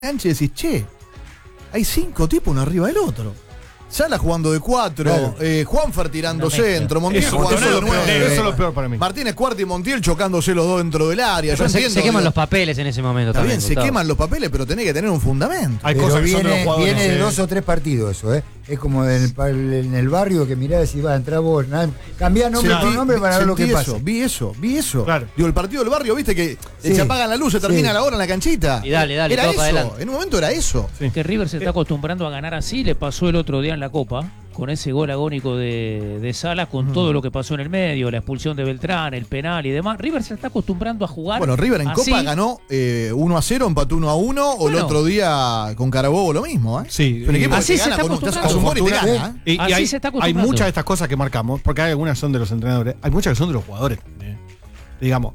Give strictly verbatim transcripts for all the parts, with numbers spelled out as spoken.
cancha y decís, che, hay cinco tipos uno arriba del otro. Sala jugando de cuatro, claro. eh, Juanfer tirando centro, Montiel eso, jugando eso de nueve. Eso es lo peor para mí. Martínez Cuarta y Montiel chocándose los dos dentro del área. Yo se, entiendo, se queman digo, los papeles en ese momento. Está también, bien, se Gustavo. queman los papeles, pero tenés que tener un fundamento. Hay pero cosas que viene, son de los jugadores. viene de eh. dos o tres partidos eso, ¿eh? Es como en el, en el barrio que mirás y decís, va a entrar vos. Cambiá nombre Sentí- por nombre para ver lo que sentí pasa. eso, vi eso, vi eso. Claro. Digo, el partido del barrio, viste que Sí. se apagan la luz, se termina Sí. la hora en la canchita. Y dale, dale, Era todo eso, para adelante. en un momento era eso. Sí. Que River se está acostumbrando a ganar así, le pasó el otro día en la Copa, con ese gol agónico de, de Salas, con Mm. todo lo que pasó en el medio, la expulsión de Beltrán, el penal y demás. River se está acostumbrando a jugar. Bueno, River en así. Copa ganó eh, uno a cero, empató uno a uno, o Bueno. el otro día con Carabobo lo mismo, ¿eh? Sí, Es un equipo así que se gana está con un, te hace acostumbrando. un gol y te Fortuna, gana, ¿eh? Y, y Así hay, se está hay acostumbrando. muchas de estas cosas que marcamos, porque hay algunas son de los entrenadores, hay muchas que son de los jugadores. eh. Digamos,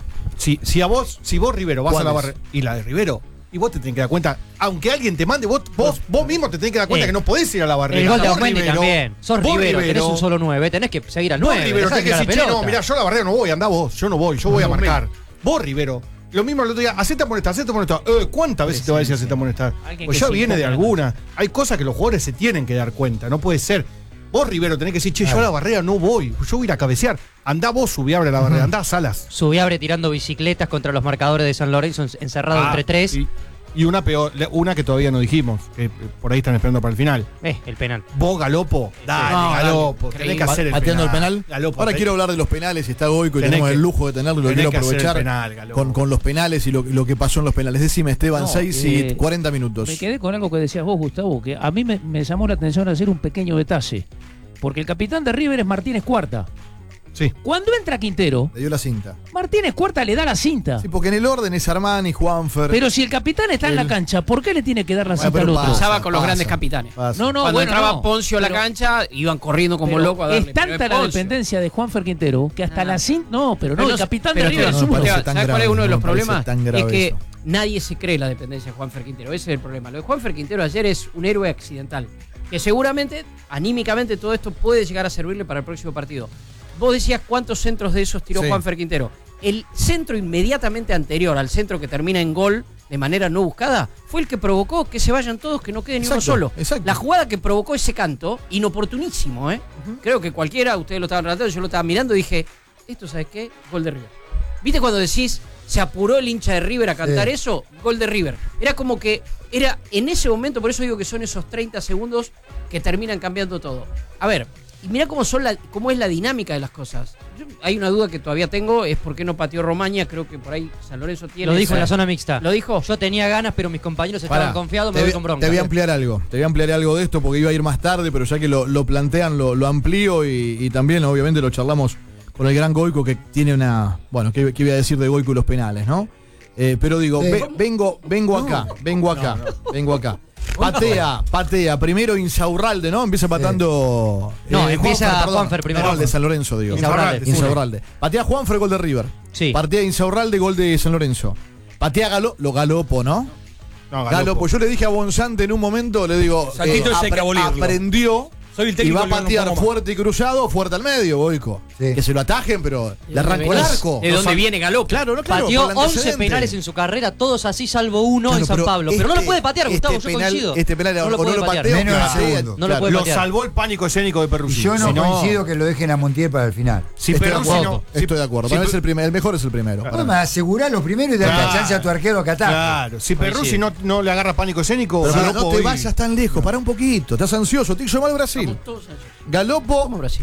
si, si a vos, si vos Rivero vas a la ¿Cuáles? barra y la de Rivero, y vos te tenés que dar cuenta, aunque alguien te mande, vos, vos, vos mismo te tenés que dar cuenta Eh. que no podés ir a la barrera. El gol de Vos, Aumendi Rivero, también. Sos vos, Rivero, tenés Rivero, un solo nueve, tenés que seguir al Vos, nueve. Rivero, dejá tenés que tirar decir, la che, no, pelota. mirá, yo a la barrera no voy, andá vos, yo no voy, yo voy a marcar. Vos, Rivero. Lo mismo el otro día, hacete amonestar, hacete amonestar. Eh, ¿Cuántas veces te va a decir hacete amonestar? Alguien Pues que ya se viene de imponga la alguna. Hay cosas que los jugadores se tienen que dar cuenta, no puede ser. Vos, Rivero, tenés que decir, che, yo a la barrera no voy, yo voy a ir a cabecear. Andá vos, subí, abre la barrera, andá a Salas. Subiabre tirando bicicletas contra los marcadores de San Lorenzo encerrado Ah, entre tres. Y, y una peor, una que todavía no dijimos, que eh, por ahí están esperando para el final. Eh, el penal. Vos, Galopo, dale, No, dale. Galopo, tenés que hacer el Pateando el penal. Galopo, Ahora tenés- quiero hablar de los penales, y está Goico y Tenés tenemos que- el lujo de tenerlo, lo tenés quiero que hacer el aprovechar penal, Galopo. con, con los penales y lo, lo que pasó en los penales. Decime, Esteban, No, seis eh, y cuarenta minutos. Me quedé con algo que decías vos, Gustavo, que a mí me, me llamó la atención hacer un pequeño detalle. Porque el capitán de River es Martínez Cuarta. Sí. Cuando entra Quintero, Le dio la cinta. Martínez Cuarta le da la cinta. Sí, porque en el orden es Armani, Juanfer. Pero si el capitán está en la El- cancha, ¿por qué le tiene que dar la Bueno, cinta al pero otro? pasa, Pasaba con los pasa, grandes capitanes. pasa. No, no, Cuando bueno, entraba no, Poncio a la pero- cancha, iban corriendo como Pero locos a darle. es tanta Pero la Poncio. dependencia de Juanfer Quintero que hasta Ah. la cinta. No, pero no, Pero el no- capitán de pero River Esteban, es no me uno. parece Esteban, tan ¿sabes cuál grave, es uno de no los me parece problemas? tan grave Es que eso. nadie se cree la dependencia de Juanfer Quintero. Ese es el problema. Lo de Juanfer Quintero ayer es un héroe accidental. Que seguramente, anímicamente, todo esto puede llegar a servirle para el próximo partido. Vos decías cuántos centros de esos tiró Sí. Juanfer Quintero. El centro inmediatamente anterior al centro que termina en gol de manera no buscada fue el que provocó que se vayan todos, que no quede ni uno Exacto, solo. exacto. La jugada que provocó ese canto, inoportunísimo, ¿eh? Creo que cualquiera, ustedes lo estaban relatando, yo lo estaba mirando y dije, esto, ¿sabes qué? Gol de River. ¿Viste cuando decís, se apuró el hincha de River a cantar Sí. eso? Gol de River. Era como que, era en ese momento, por eso digo que son esos treinta segundos que terminan cambiando todo. A ver, y mirá cómo, son la, cómo es la dinámica de las cosas. Yo- hay una duda que todavía tengo, es por qué no pateó Romaña, creo que por ahí San Lorenzo tiene... Lo dijo esa- en la zona mixta. ¿Lo dijo? Yo tenía ganas, pero mis compañeros estaban Pará, confiados, me te voy voy- con bronca. Te voy a ampliar algo. Te voy a ampliar algo de esto porque iba a ir más tarde, pero ya que lo, lo plantean, lo, lo amplío y, y también, obviamente, lo charlamos con el gran Goico que tiene una. Bueno, ¿qué, qué iba a decir de Goico y los penales, no? Eh, pero digo, Sí. ve- vengo, vengo acá, vengo acá, vengo acá. Patea, patea. Primero Insaurralde, ¿no? Empieza patando. No, eh, empieza perdón. Juanfer primero. No, el de San Lorenzo, digo. Insaurralde, sí. Insaurralde. Patea Juanfer, gol de River. Sí. Patea Insaurralde, gol de San Lorenzo. Patea Galo, lo Galopo, ¿no? No, Galopo. Yo le dije a Bonzante en un momento, le digo, Santito, ese hay que apre- abolirlo. aprendió Soy el y técnico, va a yo no patear pongo más. fuerte y cruzado, fuerte al medio, Boico. Sí. Que se lo atajen, pero ¿De le arrancó el dónde arco. venís? ¿De dónde viene Galopo? Claro, no, claro. Pateó por el once antecedente. penales en su carrera, todos así salvo uno Claro, en San pero Pablo. Pero no este- lo puede patear, Gustavo, este yo penal- coincido. Este penal no lo o no puede lo patear. pateo, Menos que el patea, segundo. No lo puede Lo patear. salvó el pánico escénico de Y Perruzzi. yo no Si coincido que lo dejen a Montiel para el final. Si Estoy de Perruzzi acuerdo. no. si- Estoy de acuerdo. si Para mí Per- es el, primer, el mejor es el primero. Bueno, me aseguralo primero y dale Claro. la chance a tu arquero que ataque. Claro, si Perruzzi no, no le agarra pánico escénico, Pero pará, Galopo no te hoy- vayas tan lejos, para un poquito. Estás ansioso. Te hizo mal Brasil. Estamos todos ansiosos. Galopo, ¿Cómo Brasil?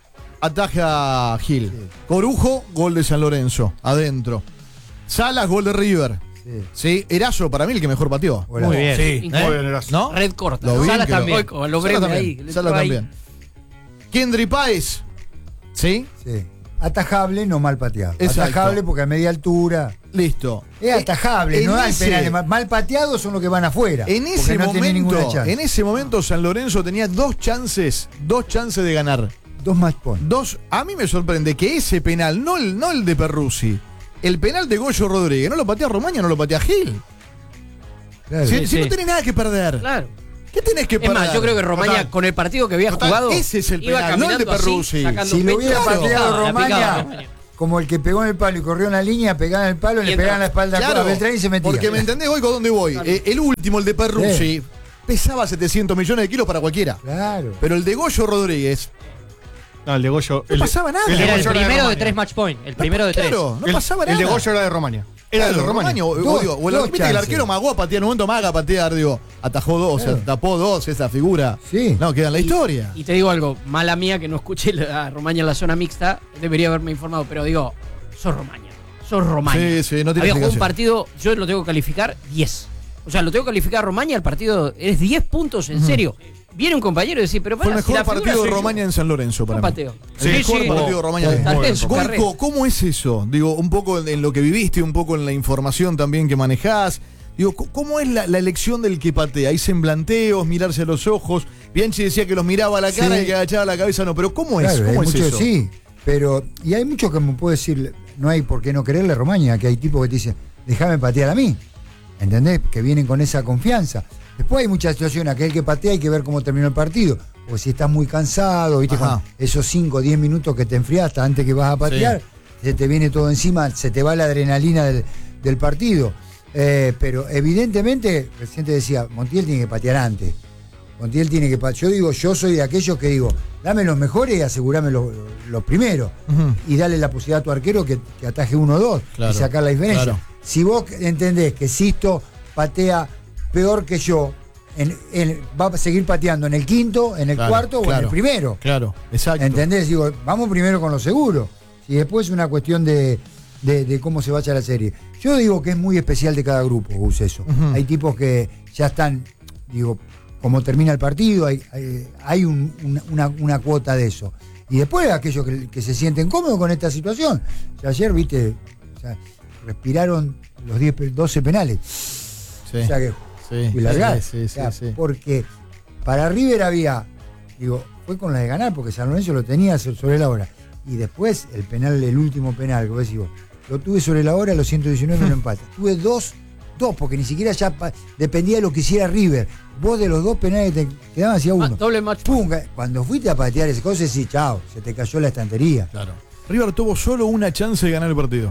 ataja a Gil. Corujo, gol de San Lorenzo. Adentro. Salas, gol de River. Sí. Sí, Erazo, para mí el que mejor pateó. Hola. Muy bien. Sí, ¿Eh? muy bien, Erazo. ¿No? Red corta. Lo ¿no? vi Salas que lo- también. Oico, lo Sala breve también. ahí. le Sala entró ahí. también. Kendry Páez. ¿Sí? Sí. Atajable, no mal pateado. Exacto. Atajable porque a media altura. Listo. Es atajable, En no hay ese- penales. Mal- Mal pateados son los que van afuera. En porque ese no tienen ninguna momento, chance. en ese momento San Lorenzo tenía dos chances, dos chances de ganar. Dos más pon. Dos. A mí me sorprende que ese penal, no el, no el de Perruzzi, el penal de Goyo Rodríguez, no lo patea Romaña, no lo patea Gil. Claro. Si, Sí, si sí. no tenés nada que perder. Claro. ¿Qué tenés que Es perder? más, yo creo que Romaña, Total. con el partido que había Total, jugado, ese es el iba penal, no el de caminando así, Perruzzi. sacando Si lo pecho. hubiera Claro. pateado Ah, la Romaña, picaba Romaña. como el que pegó en el palo y corrió en la línea, pegaba en el palo, Y le entra. pegaban la espalda Claro, a Beltrán y se metía. Porque me entendés, Goico, ¿dónde voy? Eh, el último, el de Perruzzi, Sí. pesaba setecientos millones de kilos para cualquiera. Claro. Pero el de Goyo Rodríguez, No, el de Goyo. no el, pasaba nada. el de Era el Goyo era de primero de Romaña. tres match point. El primero de tres. Claro, no el, pasaba el nada. de Goyo era de Romaña. Era Claro, de Romaña. o, o Dos- digo, o el, dos viste que el chances. arquero Magó a patear en un momento, Maga a patear, digo, atajó dos, Claro. o sea, tapó dos, esa figura. Sí. No, queda en la historia. Y te digo algo, mala mía que no escuché la- a Romaña en la zona mixta, debería haberme informado, pero digo, sos Romaña, sos Romaña. Sí, sí, no tiene Había jugado un explicación. partido, yo lo tengo que calificar diez. O sea, lo tengo que calificar a Romaña, el partido es diez puntos, en serio. Viene un compañero y dice, pero Fue el para, si mejor la figura partido soy de yo. Romaña en San Lorenzo para Un mí. pateo. El Sí, mejor sí. partido de Romaña. Está Bueno, en su Goico, carrera. ¿cómo es eso? Digo, un poco en, en lo que viviste, un poco en la información también que manejás. Digo, c- ¿cómo es la, la elección del que patea? ¿Hay semblanteos, mirarse a los ojos? Bianchi decía que los miraba a la cara Sí. y que agachaba la cabeza, no, pero ¿cómo es? Claro, ¿Cómo hay es mucho, eso? sí, pero y hay mucho que me puede decir, no hay por qué no creerle a Romaña, que hay tipos que te dicen, déjame patear a mí, ¿entendés? Que vienen con esa confianza. Después hay muchas situaciones, aquel que patea hay que ver cómo terminó el partido, o si estás muy cansado, viste, Ajá. con esos cinco o diez minutos que te enfriaste antes que vas a patear, se te viene todo encima, se te va la adrenalina del, del partido. Eh, pero evidentemente, recién te decía, Montiel tiene que patear antes. Montiel tiene que patear. Yo digo, yo soy de aquellos que digo, dame los mejores y asegurame los, los primeros. Ujú. Y dale la posibilidad a tu arquero que, que ataje uno o dos Claro, y sacar la diferencia. claro. Si vos entendés que Sisto patea peor que yo, en, en- va a seguir pateando en el quinto, en el Claro, cuarto o en claro. el primero. Claro, exacto. ¿Entendés? Digo, vamos primero con lo seguro. Y después es una cuestión de, de- de cómo se vaya la serie. Yo digo que es muy especial de cada grupo, Gus, eso. Ujú. Hay tipos que ya están, digo, como termina el partido, hay, hay, hay un- una, una- una cuota de eso. Y después aquellos que, que se sienten cómodos con esta situación. O sea, ayer, viste, o sea, respiraron los diez, pe- doce penales. Sí, O sea que sí, y largar. sí, sí, O sea, sí, sí. Porque para River había, digo, fue con la de ganar porque San Lorenzo lo tenía so- sobre la hora. Y después el penal, el último penal, que vos decís vos, lo tuve sobre la hora, a los ciento diecinueve me lo empate. Tuve dos, dos, porque ni siquiera ya pa- dependía de lo que hiciera River. Vos de los dos penales que te quedaban hacía Ah, uno. doble match. Pum, ca- cuando fuiste a patear ese cosa, sí, chao, se te cayó la estantería. Claro. River tuvo solo una chance de ganar el partido.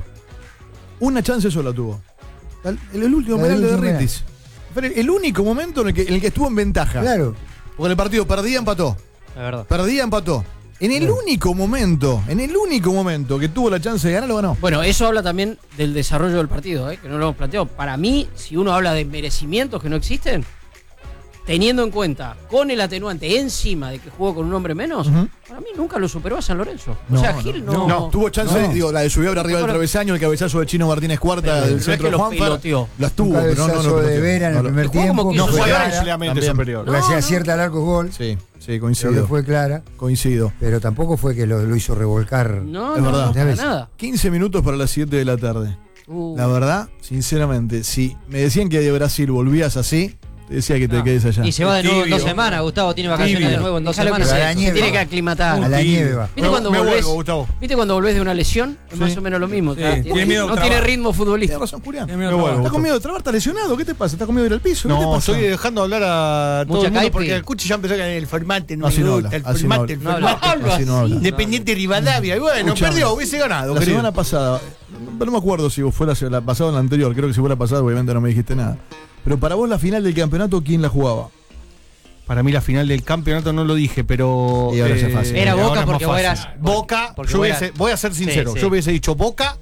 Una chance sola tuvo. El, el último La penal del de último Derritis. Fue el, el único momento en el, que, en el que estuvo en ventaja. Claro. Porque el partido perdía, empató. La verdad. Perdía, empató. En el Claro. único momento, en el único momento que tuvo la chance de ganar, lo ganó. Bueno, eso habla también del desarrollo del partido, ¿eh? Que no lo hemos planteado. Para mí, si uno habla de merecimientos que no existen, teniendo en cuenta con el atenuante encima de que jugó con un hombre menos, Ujú. para mí nunca lo superó a San Lorenzo. No, o sea, no, Gil no, no. no, tuvo chance, No. digo, la de subir arriba del Bueno. travesaño, el cabezazo de Chino Martínez Cuarta Pero del no es centro que de los Juanfer. piloteó. Las Un tuvo, pero no, no, cabezazo no de piloteó. Vera en el No, no. primer Jugó como tiempo. quiso No fue fue jugar, clara, ampliamente También. superior. No, la hacía no. cierta al arco gol, Sí, sí, pero que coincido. fue clara, Coincido. pero tampoco fue que lo, lo hizo revolcar. No, Es no, verdad. no, para ¿Sabes? nada. quince minutos para las siete de la tarde. Uh, La verdad, sinceramente, si me decían que de Brasil volvías así, te decía que te No. quedes allá. Y se va de nuevo en Tibio. dos semanas. Gustavo tiene vacaciones Tibio. de nuevo en dos Déjalo que semanas. se- Pero a la se nieve tiene va. que aclimatar. A la nieve va. ¿Viste cuando me volvés? vuelvo, Gustavo. ¿Viste cuando volvés de una lesión? Es más o menos lo mismo. Sí, Está- tiene tiene- miedo no de tiene trabar. ritmo futbolístico. Tienes razón, Julián. Tiene miedo Me de vuelvo. trabajo. ¿Estás con miedo de trabar? ¿Estás lesionado? ¿Qué te pasa? ¿Estás con miedo de ir al piso? No, ¿Qué te pasa? estoy dejando hablar a todo Mucha el mundo caipi. porque el Cuchi ya empezó con el formante, no Así me no gusta, habla, el así no formante, el habla. No habla. formante. Así no habla. Independiente Rivadavia. Y bueno, Escuchame. perdió, hubiese ganado. La querido. semana pasada, no me acuerdo si fue la, la pasada o la anterior, creo que si fue la pasada, obviamente no me dijiste nada. Pero para vos la final del campeonato, ¿quién la jugaba? Para mí la final del campeonato no lo dije, pero... Y ahora ya es fácil. Era ahora Boca es más porque vos fácil. eras- Boca, porque yo vos hubiese, eras- voy a ser sincero, Sí, sí. yo hubiese dicho Boca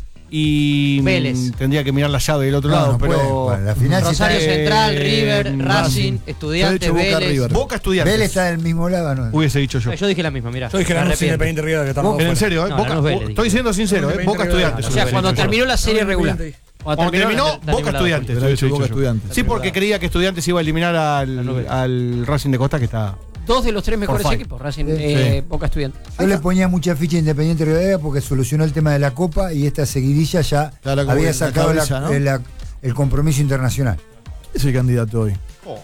y... Vélez. mm, Tendría que mirar la llave del otro No, lado, no pero... puede. Bueno, la final sí Rosario está- Eh, Central, River, Racing. Racing, Yo he Estudiantes, dicho Boca, Vélez. River. Boca Estudiantes. Vélez está del mismo lado, ¿no? Hubiese dicho yo. Yo dije la misma, mira. Yo dije Lanús Independiente Rivera que estamos En serio, ¿eh? No, Boca, Lanús Vélez, Bo- dije. estoy siendo sincero, ¿eh? Boca Estudiantes. O sea, hubiese cuando dicho yo. terminó la serie regular. Cuando terminó, Boca Estudiantes. Hubiera hubiese dicho Boca dicho yo. Estudiantes. Sí, porque creía que Estudiantes iba a eliminar Lanús al, Vélez. al Racing de Costa, que está... Dos de los tres mejores Por five. equipos, Racing, Sí. eh, Boca Estudiantes. Yo le ponía mucha ficha a Independiente Rivadavia porque solucionó el tema de la Copa y esta seguidilla ya Claro, como había la sacado la- cabeza, ¿no? el, la- el compromiso internacional. ¿Quién es el candidato hoy?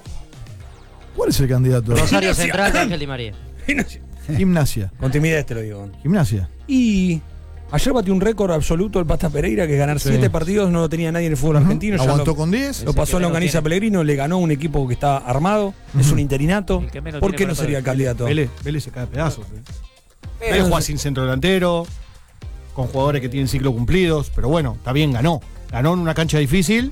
¿Cuál es el candidato hoy? Rosario Central, Ángel Di María. Gimnasia. Con timidez te lo digo. Gimnasia. Y ayer batió un récord absoluto el Pasta Pereira, que ganar Sí. siete partidos no lo tenía nadie en el fútbol argentino. Ya Aguantó lo, con diez. lo pasó a que menos Longaniza tiene. Pellegrino, le ganó un equipo que está armado, es un interinato. El que menos ¿Por tiene qué no para sería el todo. candidato? Vélez, Vélez se cae a pedazos. ¿eh? Pero Vélez juega sin centro delantero. con jugadores que tienen ciclo cumplidos, pero bueno, está bien, ganó. Ganó en una cancha difícil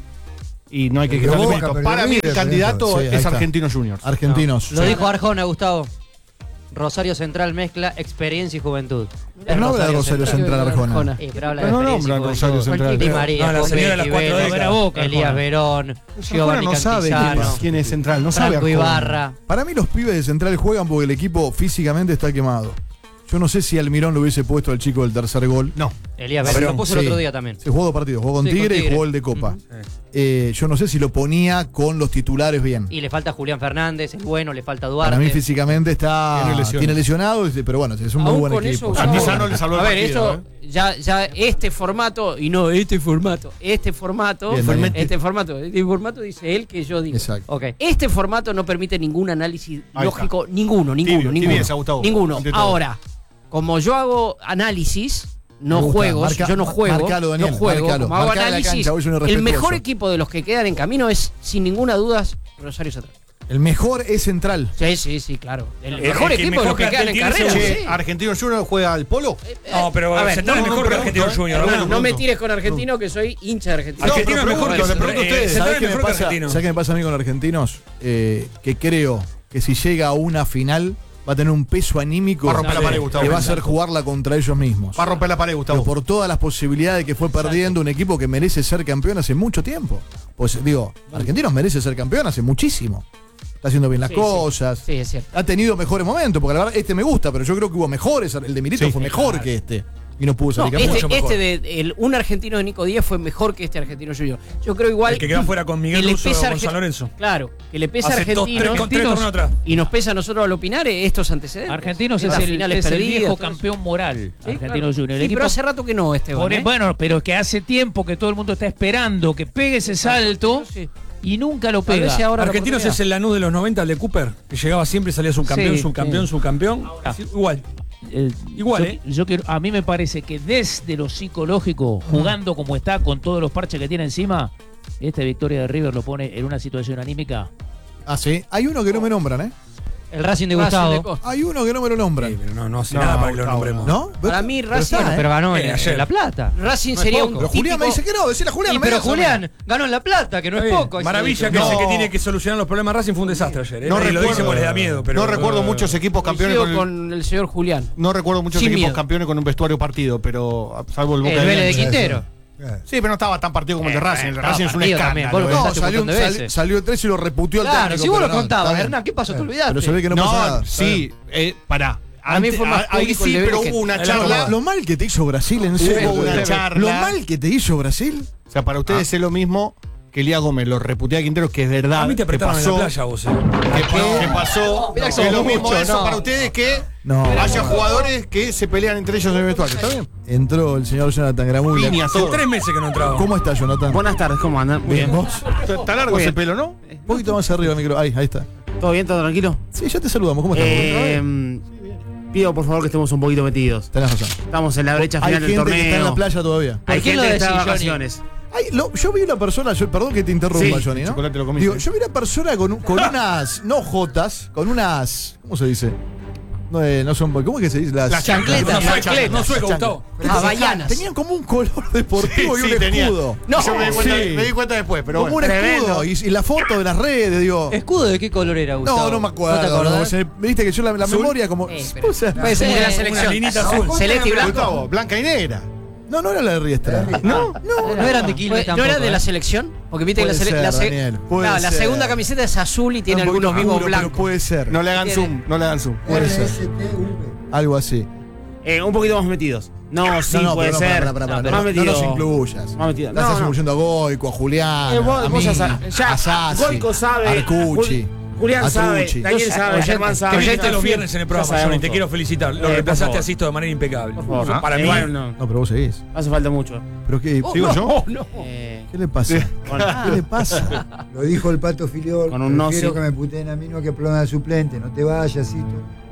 y no hay que Pero quitarle Boca, mérito. pero Para mí River, el candidato sí, ahí es está. Argentinos Juniors. Argentinos. Lo Sí. dijo Arjona, Gustavo. Rosario Central mezcla experiencia y juventud. Pero no habla de Rosario Central Arjona. Eh, pero habla de Pero no experiencia y nombran Rosario juventud. Central. Di María, No, la señora de las Copetti, cuatro Vélez, décadas. Boca, Elías Arjona. Verón, Arjona Giovanni no sabe quién Cantizano, es, quién es Central, no sabe Franco Arjona. Ibarra. Para mí los pibes de Central juegan porque el equipo físicamente está quemado. Yo no sé si Almirón lo hubiese puesto al chico del tercer gol. No. Elías Verón lo puso el Sí. otro día también. Se jugó dos partidos, jugó con Sí, con Tigre y Tigre. jugó el de Copa. Eh, yo no sé si lo ponía con los titulares bien. Y le falta Julián Fernández, el bueno, le falta Duarte. Para mí físicamente está Tiene lesiones. tiene lesionado, pero bueno, es un muy Aún buen con equipo. eso, Sí. Cantizano le salvó el A ver, partido, esto, ya, ya este formato, y no este formato, este formato, Bien, Daniel. este formato, este formato dice él que yo digo. Exacto. Ok. Este formato no permite ningún análisis Ahí lógico, ninguno, ninguno, Tibio, ninguno. tibieza, Gustavo. Ninguno. Ante todo. Ahora, como yo hago análisis, no Me gusta. juegos, Marca- yo no juego, marcalo, Daniel, no juego, marcalo. como hago Marcá la análisis, cancha, vos sos un el irrespetuoso. mejor equipo de los que quedan en camino es, sin ninguna duda, Rosario Central. El mejor es Central. Sí, sí, sí, claro. El, El- mejor el que equipo de los mejor que quedan en plantel tiene carrera. ese- sí. Che, Argentinos Juniors juega al polo. No, pero A ver, Central no, es mejor no, que Argentino pregunto, Junior. eh. ¿no? No, no me pregunto. tires con Argentino, que soy hincha de Argentino. No, Argentino pero es mejor que pregunto, le pregunto a eh, ustedes. Central ¿Sabés es qué me mejor que pasa? Argentino. ¿Sabés qué me pasa a mí con Argentinos? Eh, que creo que si llega a una final va a tener un peso anímico Va a romper la que pared, Gustavo. va a hacer jugarla contra ellos mismos. Va a romper la pared, Pero Gustavo. por todas las posibilidades que fue perdiendo un equipo que merece ser campeón hace mucho tiempo. Pues digo, Argentinos merece ser campeón hace muchísimo. Está haciendo bien las Sí, sí. cosas. Sí, es cierto. Ha tenido mejores momentos, porque la verdad este me gusta, pero yo creo que hubo mejores. El de Milito Sí, fue mejor que este. Y no pudo No, salir campeón. este, Mucho mejor. este de el, un argentino de Nico Díaz fue mejor que este argentino Junior. Yo creo igual. El que quedó fuera con Miguel que le Russo pesa con Arge- San Lorenzo. Claro, que le pesa a Hace dos, Argentinos tres, con tres torneos atrás. y nos pesa a nosotros al opinar estos antecedentes. Argentinos es Estas el, finales es el perdidas, viejo todo eso. campeón moral. Sí, Argentino claro. Junior. El Sí, equipo- pero hace rato que no, Esteban. por- ¿eh? Bueno, pero que hace tiempo que todo el mundo está esperando que pegue ese salto Sí. y nunca lo Tal vez pega. sea ahora la Argentinos oportunidad. es el Lanús de los noventa, el de Cooper, que llegaba siempre y salía subcampeón, Sí, subcampeón, sí. subcampeón. Ah. Sí, igual. Eh, Igual, yo, ¿eh? yo quiero, a mí me parece que desde lo psicológico, jugando como está, con todos los parches que tiene encima, esta victoria de River lo pone en una situación anímica. Ah, sí. Hay uno que no me nombran, ¿eh? El Racing de Racing Gustavo. de Costa. Hay uno que no me lo nombran. Sí, pero no, no hace No, nada para que lo Gustavo, nombremos. ¿No? Para mí, Pero Racing- está, ¿eh? Pero ganó en, Eh, ayer. en La Plata. Racing No es sería un poco. Pero Julián me típico- dice que no, decirle a Julián. Y no me pero digas a mí. Julián ganó en La Plata, que no Está es bien. poco. Maravilla que No. ese que tiene que solucionar los problemas Racing fue un desastre ayer. ¿eh? No Nadie lo recuerdo- dice porque le da miedo. Pero, no recuerdo muchos equipos campeones Coincido con, el- con el señor Julián. no recuerdo muchos Sin equipos miedo. campeones con un vestuario partido, pero salvo el Boca El de Vélez de Bianchi. Quintero. Sí, pero no estaba tan partido como el de Racing. El de Racing es un partido también, escándalo. vos lo ¿eh? No, contaste un salió, montón de sal- veces. salió el tres y lo reputió al Claro, técnico. si vos pero lo no, contabas, está bien. Hernán, ¿qué pasó? Te Pero olvidaste. se ve que no, No, pasa nada. sí, eh, pará. A mí fue más ahí público el sí, de pero Vélez que- hubo una el charla. Lo mal que te hizo Brasil, en Hubo serio. una Lo- charla. Lo mal que te hizo Brasil. O sea, para ustedes es lo mismo que Elías Gómez lo reputea a Quintero, que es verdad. A mí te que apretaron en pasó, la playa vos. eh. Que, pa- que pasó. Mirá que que es somos lo mismo muchos, eso no. para ustedes que No. haya jugadores que se pelean entre ellos en el vestuario. ¿Está bien? Entró el señor Jonathan Gramuglia. Piñas, Hace todo. tres meses que no entraba. ¿Cómo está, Jonathan? Buenas tardes, ¿cómo andan? Muy Bien, bien. vos. Está largo Muy ese bien. pelo, ¿no? Un poquito más arriba, micro. Ahí, ahí está. ¿Todo bien? ¿Todo tranquilo? Sí, ya te saludamos. ¿Cómo estás? Eh, pido por favor que estemos un poquito metidos. Tenés razón. Estamos en la brecha Hay final del gente que está en la torneo. playa todavía. ¿Por Hay quién gente lo que está de decís, Johnny? vacaciones. Ay, lo- yo vi una persona, yo, perdón que te interrumpa, Sí, Johnny, ¿no? chocolate lo comiste. Digo, yo vi una persona con, un- con unas, no jotas, con unas, ¿cómo se dice? No, eh, no son, ¿cómo es que se dice? Las chancletas. No sueco, chancletas. no sueco, Gustavo. Havaianas. Tenían como un color deportivo Sí, y un sí, tenía. escudo. No, yo me di cuenta, Sí. me di cuenta después, pero Como bueno. un Tremendo. escudo. Y, y la foto de las redes, digo. ¿Escudo de qué color era, Gustavo? No, no me acuerdo. ¿No te acordás? no, se- Viste que yo la, la memoria como. Eh, pero- o sea, Puede ser de la Sí, selección. una linita azul. Celeste y blanco. Gustavo, blanca y negra. no, no era la de Riestra. ¿No? No, no eran de Quilmes ¿No tampoco. era de la ¿eh? selección? Porque viste que la, Puede sele- ser, la, se- Daniel, puede Claro, la ser. segunda camiseta es azul y tiene Un poquito algunos vivos oscuro, pero blancos. puede ser. No le hagan Tiene- zoom, no le hagan zoom. Puede ser. R S T V. Algo así. Eh, un poquito más metidos. No, sí, no, no, puede pero no, ser. pará, pará, pará, No, no, más no metido. nos incluyas. Más metido. Estás No, no. incluyendo a Goico, a Julián, Eh, vos- a vos mí, ya sabés. Ya, a Sassi, Goico sabe, Arcucci, Jul- Julián a sabe, Trucci. Daniel Yo- sabe, oyente- Germán sabe. Te viniste Ya, los sí, viernes en el ya programa, sabemos Johnny. Te todo. quiero felicitar. Lo Eh, por reemplazaste favor. a Sisto de manera impecable. Por favor. Para Eh, mí, bueno, no, No, pero vos seguís. no hace falta mucho. ¿Pero qué? ¿Sigo yo? Eh, ¿Qué le pasa? bueno, ¿Qué le pasa? Lo dijo el Pato Filiol. Con un no, Prefiero sí. que me puteen a mí, no que aplaudan al suplente. No te vayas, Cito.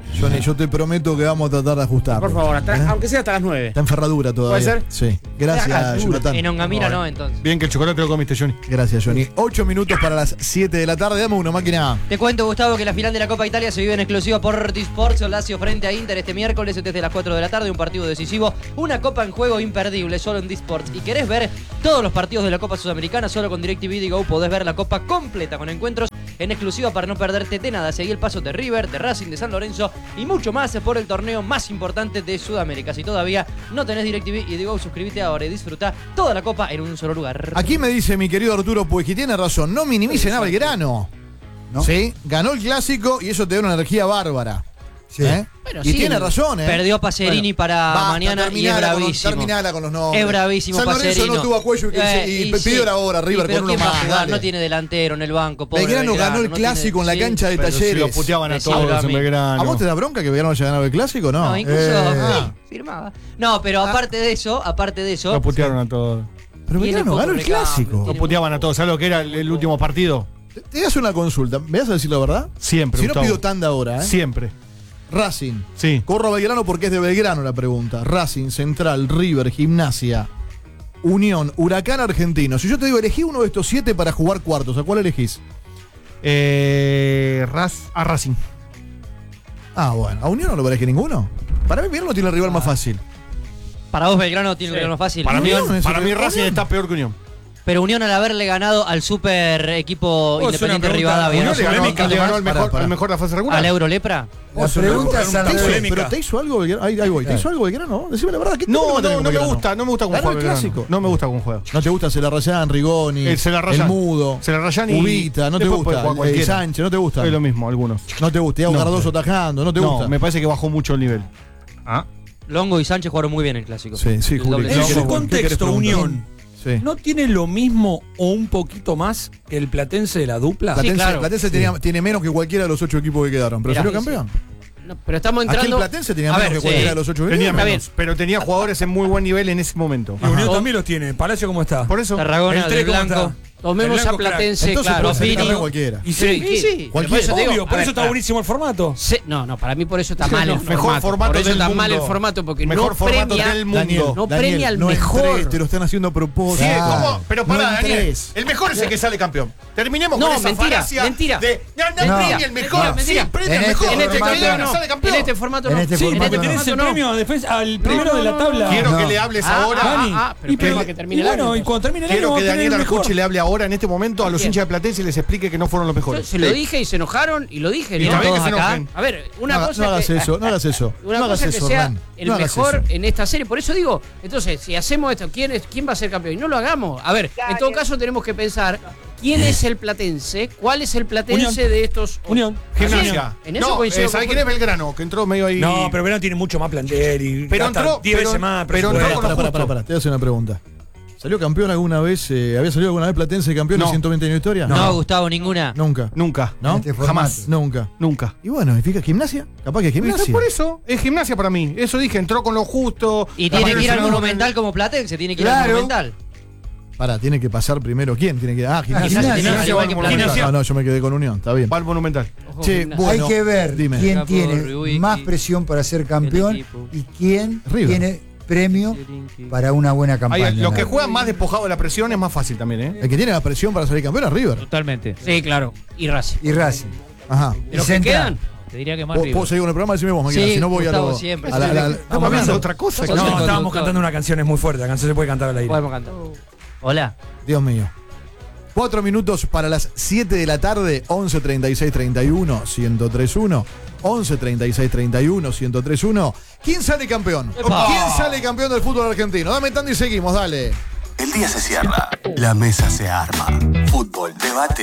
Johnny, yo te prometo que vamos a tratar de ajustar. Por favor, hasta- ¿Eh? aunque sea hasta las nueve. Está en ferradura todavía. ¿Puede ser? Sí. Gracias, Jonathan. En Ongamira no, entonces. Bien que el chocolate lo comiste, Johnny. Gracias, Johnny. Ocho minutos para las siete de la tarde. Dame una máquina. Te cuento, Gustavo, que la final de la Copa Italia se vive en exclusiva por T-Sports. Lazio frente a Inter este miércoles desde las cuatro de la tarde. Un partido decisivo. Una Copa en juego imperdible solo en T-Sports. ¿Y querés ver todos los partidos de la Copa Sudamericana? Solo con DirecTV y Go podés ver la Copa completa con encuentros en exclusiva para no perderte de nada. Seguí el paso de River, de Racing, de San Lorenzo y mucho más por el torneo más importante de Sudamérica. Si todavía no tenés DirecTV y Go, suscríbete ahora y disfruta toda la Copa en un solo lugar. Aquí me dice mi querido Arturo Puig, y tiene razón, no minimicen a Belgrano. ¿No? ¿Sí? Ganó el clásico y eso te da una energía bárbara. Sí. ¿Eh? Bueno, y sí, tiene razón, ¿eh? Perdió a Pacerini para Basta, mañana y es terminala con los- bravísimo. terminala con los nombres. Es bravísimo San Lorenzo Pacerino. no tuvo a cuello y, Eh, y y pidió sí. la hora, River Y pero con uno ¿quién va a más. jugar? dale. No tiene delantero en el banco. Pobre Belgrano ganó el no tiene- clásico en la sí. cancha de Pero si Talleres. lo puteaban a Decime todos a en mí. Belgrano. ¿A vos te da bronca que Belgrano haya ganado el clásico? No. No, incluso Eh. sí, firmaba. No, pero aparte de eso, aparte de eso, Lo putearon a todos. Pero Tiene Belgrano poco ganó el recambio, clásico. Lo puteaban a todos. ¿Sabes lo que era el, el último partido? Te, te hago una consulta. ¿Me vas a decir la verdad? Siempre, Si no Gustavo. pido tanda ahora, ¿eh? Siempre. Racing. Sí. Corro a Belgrano porque es de Belgrano la pregunta. Racing, Central, River, Gimnasia, Unión, Huracán, Argentino. Si yo te digo, elegí uno de estos siete para jugar cuartos, ¿a cuál elegís? Eh, Raz- a Racing. Ah, bueno. ¿A Unión no lo parece ninguno? Para mí Belgrano tiene el rival más fácil. para vos Belgrano tiene un rival más fácil. Para mí, Unión es para el- mí Racing Unión. está peor que Unión. Pero Unión al haberle ganado al super equipo es una Independiente pregunta- Rivadavia, Unión ¿no? le ganó, polémica, le ganó además. el mejor, Pará, pará. el mejor de la fase regular. al Eurolepra. La pregunta es pregunta al revés. polémica. ¿Pero te hizo algo Belgrano? Ahí, ahí voy. ¿Te Eh. hizo algo Belgrano? Decime la verdad. ¿qué- qué No, te no, tenés no con me Belgrano? gusta, no me gusta cómo Ganó juega el Belgrano. clásico. No me gusta cómo juega. ¿No te gusta Celarrayán, Rigoni, Eh, Celarrayán. el Mudo, Celarrayán y- Ubita? ¿No te después puede gusta? jugar Eh, cualquiera. Sánchez, ¿no te gusta? Es lo mismo, algunos. ¿No te gusta? Iago No. Cardoso tajando, ¿no te no, gusta? me parece que bajó mucho el nivel. Ah. Longo y Sánchez jugaron muy bien el clásico. Sí, sí, El Juli. doble ¿Qué En querés- su qué querés contexto, preguntar? Unión, Sí. ¿no tiene lo mismo o un poquito más que el Platense de la dupla? Platense, claro. Platense tenía- tiene menos que cualquiera de los ocho equipos que quedaron, pero Mirá, salió sí, campeón. No, pero estamos Aquí el entrando. Platense tenía A menos ver, que cualquiera sí. de los ocho que Tenía quedaron. menos, pero tenía jugadores en muy buen nivel en ese momento. Y Unión Ajá. también los tiene. Palacio, ¿cómo está? Por eso. Tarragona, El tres, del ¿cómo Blanco. está? Tomemos El a blanco crack. Platense, Entonces claro. puede salir Fini. campeón cualquiera. Y sí, Sí, Y sí. pero por Cualquiera. eso te digo, obvio, a por ver, eso está pará. buenísimo el formato. Se- no, no, para mí por eso está mal el formato. Mejor formato por eso del está mal el mundo. formato porque Mejor no formato premia, del mundo. Daniel, no Daniel, premia al no mejor. entres, te lo están haciendo a propósito. Sí, Ah. ¿cómo? Pero No para, Daniel. entres. El mejor es el que sale campeón. Terminemos No, con esa mentira, falacia mentira. de no, no, No, premia el mejor. mentira, mentira. Sí, premia En el este mejor. En este, formato formato no, no. sale campeón. En este formato En no. este Sí, formato porque no. tenés el no. premio a defensa al primero no, de la no, tabla. Quiero No. que le hables Ah, ahora. ah, Dani, ah, pero y, espera pero- que termine y el bueno, año. y cuando termine el año Quiero va que a tener Daniel el mejor. Arcucci le hable ahora en este momento a los Bien. hinchas de Platense y les explique que no fueron los Yo mejores. se lo Sí. dije y se enojaron y lo dije. Y ¿no? está bien que Todos se acá. enojen. A ver, una no, haga- cosa no hagas que, eso, no hagas eso. Una no hagas cosa que eso, sea Hernán. el No hagas mejor eso. en esta serie. Por eso digo, entonces, si hacemos esto, ¿quién, es, ¿quién va a ser campeón? Y no lo hagamos. A ver, en todo caso tenemos que pensar quién es el platense, cuál es el platense Unión. de estos. Unión. Gimnasia. En eso no, coincido eh, ¿sabés con- quién es Belgrano? Que entró medio ahí. No, pero Verano tiene mucho más plantel y Pero gasta entró- diez pero- veces más. pero entró presupuesto. con lo Para, para, justo. para, para, te voy a hacer una pregunta. ¿Salió campeón alguna vez? eh, ¿Había salido alguna vez Platense campeón No. en ciento veinte años de historia? No, Gustavo, ninguna. Nunca. Nunca. ¿No? Este formato. Jamás. Nunca. Nunca. Y bueno, ¿y fíjate, gimnasia? Capaz que Y gimnasia. fue por eso, es gimnasia para mí. Eso dije, entró con lo justo. Y La tiene que ir al seleccionadora- Monumental como Platense, tiene que ir al Claro. Monumental. Pará, tiene que pasar primero. ¿Quién tiene que Ah, gimnasia. Gimnasia tiene Gimnasia al igual va que al Platense. Monumental. No, no, yo me quedé con Unión, está bien. Va al Monumental. Ojo, Che, Gimnasia. bueno, Hay que ver dime. quién Capo, tiene Riwiki, más presión para ser campeón el equipo. y quién River. tiene premio para una buena Ahí, campaña. los que ¿no? juegan más despojado de la presión es más fácil también, ¿eh? El que tiene la presión para salir campeón es River. Totalmente. Sí, claro. Y Racing. Y Racing. Ajá. ¿De los Y que Central. quedan? Te diría que más ¿Puedo, River. puedo seguir con el programa? Decime vos, Maquina, Sí, si no voy Gustavo, a lo. siempre. a la- a la- Estamos vamos hablando de a- otra cosa. Sos No, el estábamos conductor. cantando una canción es muy fuerte. La canción se puede cantar al aire. Podemos cantar. Hola. Dios mío. Cuatro minutos para las siete de la tarde, once treinta y seis treinta y uno, ciento tres uno. once treinta y seis treinta y uno, ciento tres uno. ¿Quién sale campeón? Epa. ¿Quién sale campeón del fútbol argentino? Dame tanto y seguimos, dale. El día se cierra, la mesa se arma. Fútbol, debate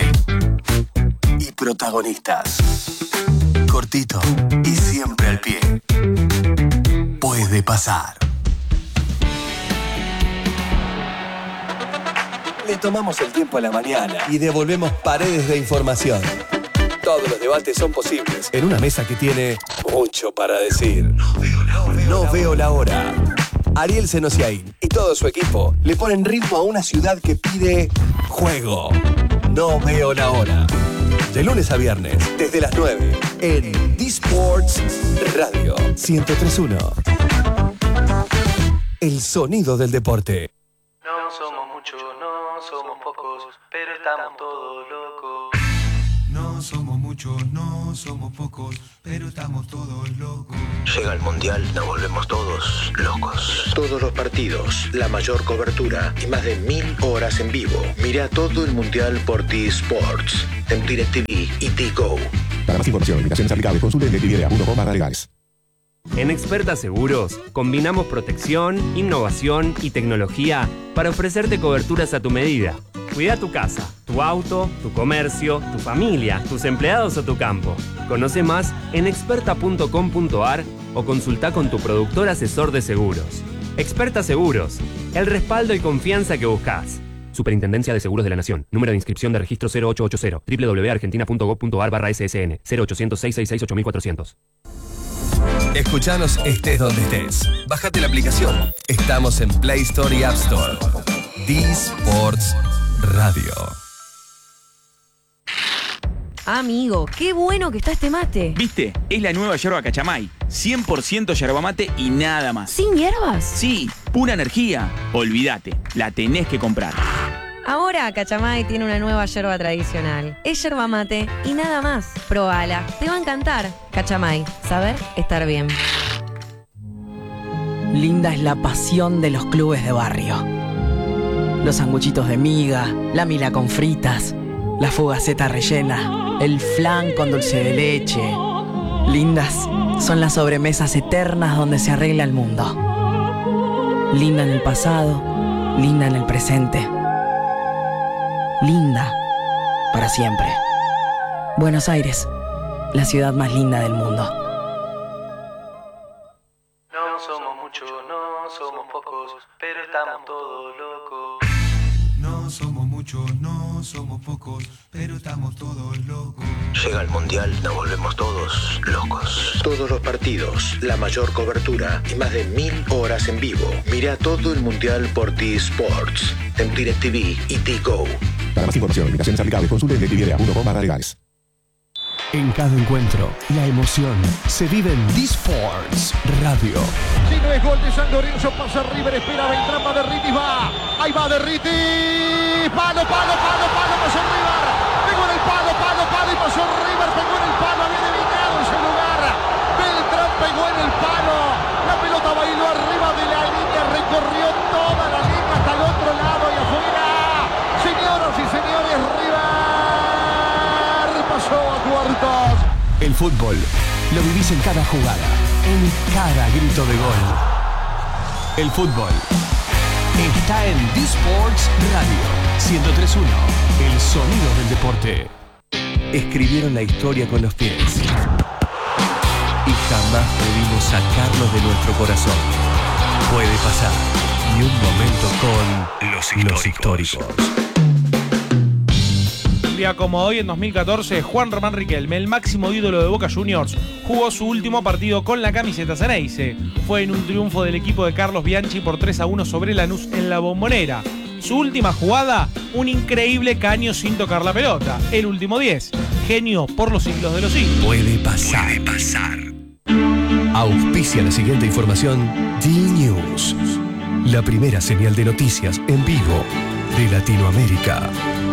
y protagonistas. Cortito y siempre al pie. Puede pasar. Le tomamos el tiempo a la mañana y devolvemos paredes de información. Todos los debates son posibles en una mesa que tiene mucho para decir. No veo la hora. No veo la hora. Ariel Senosiaín y todo su equipo le ponen ritmo a una ciudad que pide juego. No veo la hora. de lunes a viernes, desde las nueve, en D-Sports Radio ciento tres punto uno. El sonido del deporte. No somos muchos, no somos pocos, pero estamos todos locos. No somos muchos, no somos pocos, pero estamos todos locos. Llega el Mundial, nos volvemos todos locos. Todos los partidos, la mayor cobertura y más de mil horas en vivo. Mira todo el Mundial por T-Sports, en DirecTV y T-Go. Para más información, limitaciones aplicables, consulte en directv punto com barra legales. En Experta Seguros, combinamos protección, innovación y tecnología para ofrecerte coberturas a tu medida. Cuida tu casa, tu auto, tu comercio, tu familia, tus empleados o tu campo. Conoce más en experta punto com punto a r o consulta con tu productor asesor de seguros. Experta Seguros, el respaldo y confianza que buscas. Superintendencia de Seguros de la Nación. Número de inscripción de registro cero ocho ocho cero. doble u doble u doble u punto argentina punto gov punto a r barra S S N. cero ochocientos, seiscientos sesenta y seis, ocho mil cuatrocientos. Escuchanos estés donde estés. Bájate la aplicación. Estamos en Play Store y App Store. D-Sports Radio. Amigo, qué bueno que está este mate. ¿Viste? Es la nueva yerba Cachamay. cien por ciento yerba mate y nada más. ¿Sin hierbas? Sí, pura energía. Olvídate, la tenés que comprar. Ahora Cachamay tiene una nueva yerba tradicional. Es yerba mate y nada más. Probala, te va a encantar. Cachamay, saber estar bien. Linda es la pasión de los clubes de barrio. Los sanguchitos de miga, la mila con fritas, la fugaceta rellena, el flan con dulce de leche. Lindas son las sobremesas eternas donde se arregla el mundo. Linda en el pasado, linda en el presente. Linda para siempre. Buenos Aires, la ciudad más linda del mundo. No somos muchos, no somos pocos, pero estamos todos locos. No somos muchos, no somos pocos, pero estamos todos locos. Llega el Mundial, nos volvemos todos locos. Todos los partidos, la mayor cobertura y más de mil horas en vivo. Mira todo el Mundial por T-Sports, en DirecTV y T-Go. Para más información, limitaciones aplicables, consulte en directv punto com barra legales. En cada encuentro, la emoción se vive en D-Sports Radio. Si no es gol de San Lorenzo, pasa River, espera Beltrán, va Derritis, va. Ahí va Derritis. Palo, palo, palo, palo, pasó River. Pegó en el palo, palo, palo y pasó River. Pegó en el palo, había debilitado ese lugar. Beltrán pegó en el palo. La pelota bailó arriba de la línea, recorrió toda la línea hasta el otro lado y afuera. Señoras y señores, River pasó a cuartos. El fútbol lo vivís en cada jugada, en cada grito de gol. El fútbol está en D-Sports Radio ciento tres punto uno, el sonido del deporte. Escribieron la historia con los pies y jamás pudimos sacarlos de nuestro corazón. Puede pasar, y un momento con los históricos. Los históricos. Un día como hoy, en dos mil catorce, Juan Román Riquelme, el máximo ídolo de Boca Juniors, jugó su último partido con la camiseta Ceneice. Fue en un triunfo del equipo de Carlos Bianchi por tres a uno sobre Lanús en la Bombonera. Su última jugada, un increíble caño sin tocar la pelota. El último diez, genio por los siglos de los siglos. Puede pasar. Puede pasar. Auspicia la siguiente información D-News, la primera señal de noticias en vivo de Latinoamérica.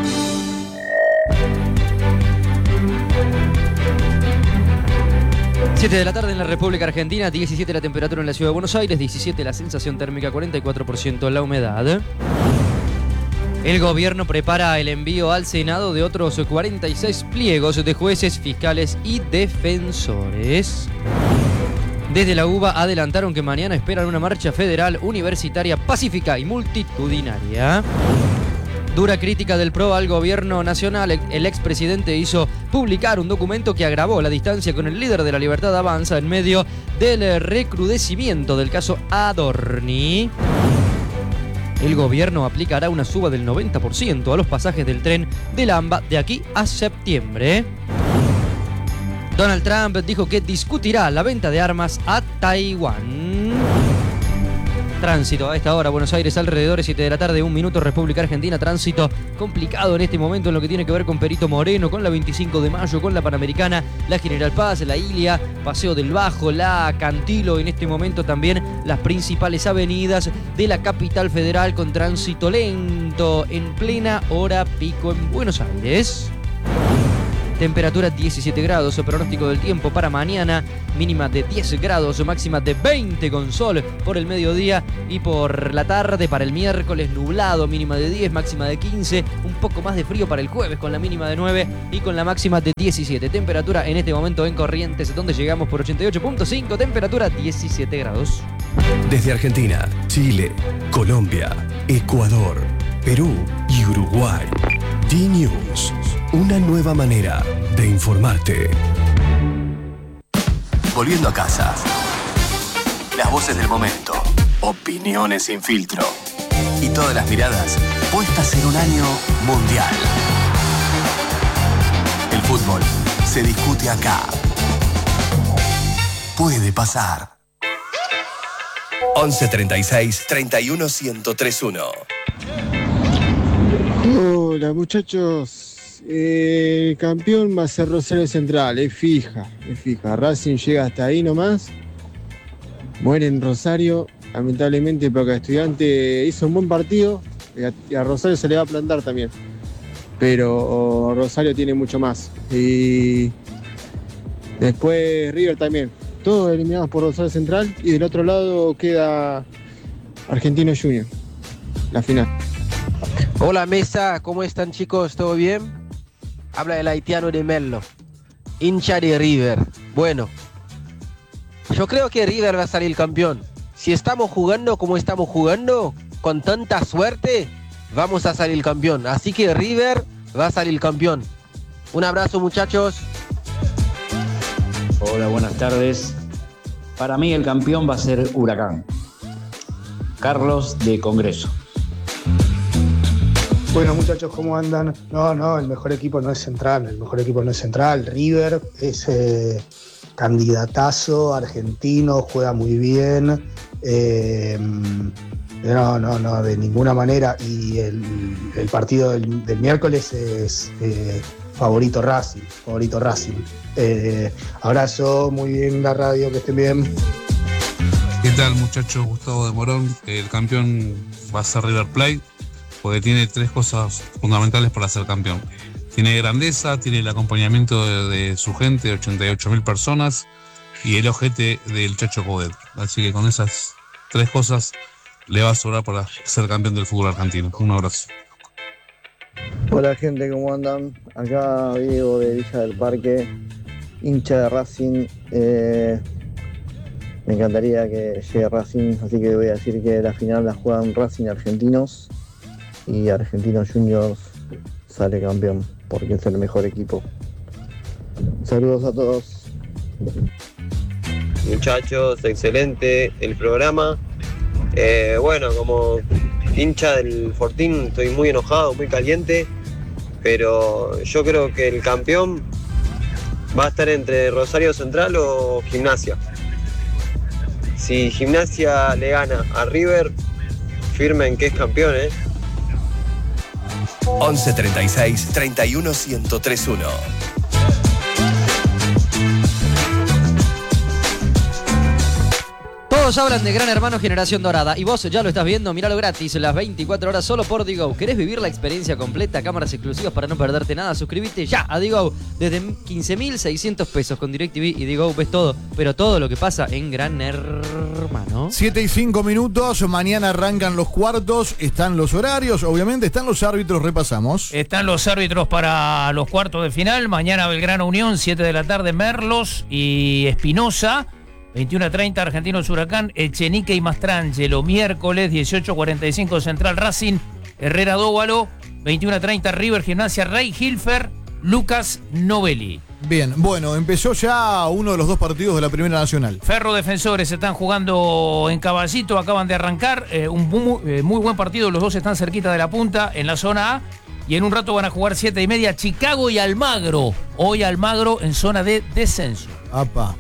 siete de la tarde en la República Argentina, diecisiete la temperatura en la Ciudad de Buenos Aires, diecisiete la sensación térmica, cuarenta y cuatro por ciento la humedad. El gobierno prepara el envío al Senado de otros cuarenta y seis pliegos de jueces, fiscales y defensores. Desde la U B A adelantaron que mañana esperan una marcha federal, universitaria, pacífica y multitudinaria. Dura crítica del P R O al gobierno nacional. El expresidente hizo publicar un documento que agravó la distancia con el líder de la Libertad Avanza en medio del recrudecimiento del caso Adorni. El gobierno aplicará una suba del noventa por ciento a los pasajes del tren del AMBA de aquí a septiembre. Donald Trump dijo que discutirá la venta de armas a Taiwán. Tránsito a esta hora, Buenos Aires alrededores, siete de la tarde, un minuto, República Argentina. Tránsito complicado en este momento en lo que tiene que ver con Perito Moreno, con la veinticinco de mayo, con la Panamericana, la General Paz, la Ilia, Paseo del Bajo, la Cantilo. En este momento también las principales avenidas de la capital federal con tránsito lento en plena hora pico en Buenos Aires. Temperatura diecisiete grados, pronóstico del tiempo para mañana, mínima de diez grados, máxima de veinte con sol por el mediodía y por la tarde. Para el miércoles nublado, mínima de diez, máxima de quince, un poco más de frío para el jueves con la mínima de nueve y con la máxima de diecisiete. Temperatura en este momento en Corrientes, donde llegamos por ochenta y ocho punto cinco, temperatura diecisiete grados. Desde Argentina, Chile, Colombia, Ecuador, Perú y Uruguay. D-News, una nueva manera de informarte. Volviendo a casa. Las voces del momento. Opiniones sin filtro. Y todas las miradas puestas en un año mundial. El fútbol se discute acá. Puede pasar. once treinta y seis, treinta y uno, ciento tres uno. Hola muchachos, eh, el campeón va a ser Rosario Central, es fija, es fija. Racing llega hasta ahí nomás, muere en Rosario, lamentablemente porque Estudiante hizo un buen partido y a, y a Rosario se le va a plantar también, pero Rosario tiene mucho más. Y después River también, todos eliminados por Rosario Central y del otro lado queda Argentino Junior, la final. Hola mesa, ¿cómo están chicos? ¿Todo bien? Habla el haitiano de Merlo, hincha de River. Bueno, yo creo que River va a salir campeón. Si estamos jugando como estamos jugando, con tanta suerte, vamos a salir campeón. Así que River va a salir campeón. Un abrazo muchachos. Hola, buenas tardes. Para mí el campeón va a ser Huracán. Carlos de Congreso. Bueno muchachos, ¿cómo andan? No, no, el mejor equipo no es Central, el mejor equipo no es Central. River es eh, candidatazo, argentino, juega muy bien. Eh, no, no, no, de ninguna manera. Y el, el partido del, del miércoles es eh, favorito Racing, favorito Racing. Eh, abrazo, muy bien la radio, que estén bien. ¿Qué tal muchachos? Gustavo de Morón. El campeón va a ser River Plate, porque tiene tres cosas fundamentales para ser campeón. Tiene grandeza, tiene el acompañamiento de, de su gente, ochenta y ocho mil personas, y el ojete del Chacho Coudet. Así que con esas tres cosas le va a sobrar para ser campeón del fútbol argentino. Un abrazo. Hola gente, ¿cómo andan? Acá Diego de Villa del Parque, hincha de Racing. Eh, me encantaría que llegue Racing, así que voy a decir que la final la juegan Racing Argentinos y Argentinos Juniors sale campeón porque es el mejor equipo. Saludos a todos. Muchachos, excelente el programa. Eh, bueno, como hincha del Fortín estoy muy enojado, muy caliente, pero yo creo que el campeón va a estar entre Rosario Central o Gimnasia. Si Gimnasia le gana a River, firmen que es campeón, ¿eh? once treinta y seis, treinta y uno, ciento tres uno. Todos hablan de Gran Hermano Generación Dorada y vos ya lo estás viendo, miralo gratis, las veinticuatro horas solo por Digo. ¿Querés vivir la experiencia completa? Cámaras exclusivas para no perderte nada. Suscríbete ya a Digo desde quince mil seiscientos pesos con DirecTV y Digo ves todo, pero todo lo que pasa en Gran Hermano. siete y cinco minutos, mañana arrancan los cuartos, están los horarios, obviamente están los árbitros, repasamos. Están los árbitros para los cuartos de final, mañana Belgrano Unión, siete de la tarde Merlos y Espinosa. veintiuno treinta Argentinos Huracán, Echenique y Mastrangelo. Miércoles dieciocho cuarenta y cinco Central Racing, Herrera Dóvalo. veintiuno treinta River Gimnasia, Rey Hilfer, Lucas Novelli. Bien, bueno, empezó ya uno de los dos partidos de la Primera Nacional. Ferro Defensores están jugando en Caballito, acaban de arrancar. Eh, un muy, eh, muy buen partido, los dos están cerquita de la punta en la zona A. Y en un rato van a jugar siete y media Chicago y Almagro. Hoy Almagro en zona de descenso. Apa.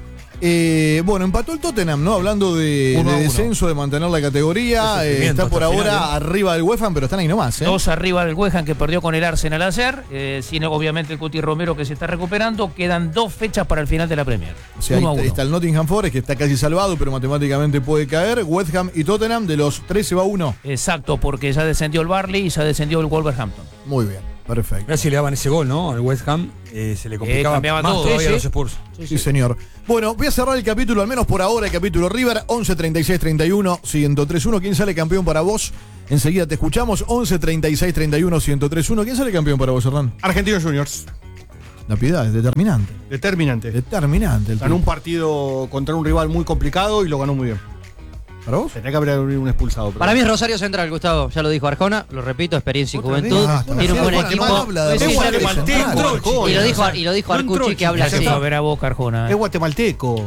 Eh, bueno, empató el Tottenham, ¿no? Hablando de, Uno a de uno. descenso, de mantener la categoría. eh, está por ahora final, ¿eh? Arriba del West Ham, pero están ahí nomás, ¿eh? Dos arriba del West Ham que perdió con el Arsenal ayer. Eh, sin obviamente el Cuti Romero que se está recuperando. Quedan dos fechas para el final de la Premier. O sea, uno a ahí uno. está el Nottingham Forest, que está casi salvado, pero matemáticamente puede caer. West Ham y Tottenham, de los tres se va uno. Exacto, porque ya descendió el Barley y ya descendió el Wolverhampton. Muy bien, perfecto. Mirá si le daban ese gol, ¿no? Al West Ham eh, se le complicaba cambiaba más todo. todavía Sí, a los sí. Spurs. Sí, sí, señor. Bueno, voy a cerrar el capítulo, al menos por ahora, el capítulo River. once treinta y seis treinta y uno ciento tres uno. ¿Quién sale campeón para vos? Enseguida te escuchamos. once treinta y seis treinta y uno ciento tres uno. ¿Quién sale campeón para vos, Hernán? Argentinos Juniors. La piedad es determinante. Determinante. Determinante. El Ganó un partido contra un rival muy complicado y lo ganó muy bien. ¿Para vos? Tenía que haber un expulsado. pero- Para mí es Rosario Central, Gustavo. Ya lo dijo Arjona, lo repito, experiencia y Otra juventud. vez. Ah, Tiene un buen Arjona, equipo. mal habla de Sí, Rosario sí, Central. sí. Y lo dijo, y lo dijo No Arcucci, Trochi, que habla Ya se así. fue a ver a Boca, Arjona. Es guatemalteco.